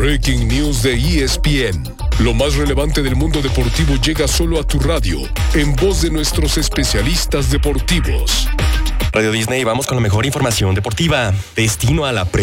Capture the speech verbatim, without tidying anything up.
Breaking News de E S P N. Lo más relevante del mundo deportivo llega solo a tu radio, en voz de nuestros especialistas deportivos. Radio Disney, vamos con la mejor información deportiva. Destino a la